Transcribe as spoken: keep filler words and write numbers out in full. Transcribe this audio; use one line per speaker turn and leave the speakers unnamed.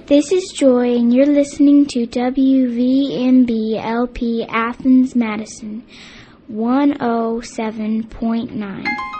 This is Joy, and you're listening to W V M B L P Athens, Madison, one oh seven point nine.